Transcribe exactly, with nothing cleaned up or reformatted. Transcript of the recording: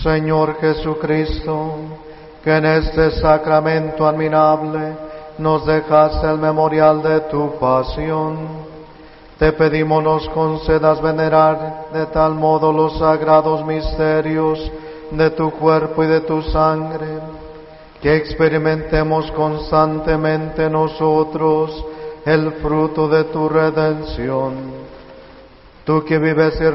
Señor Jesucristo, que en este sacramento admirable nos dejaste el memorial de tu pasión, te pedimos nos concedas venerar de tal modo los sagrados misterios de tu cuerpo y de tu sangre, que experimentemos constantemente nosotros el fruto de tu redención. Tú que vives y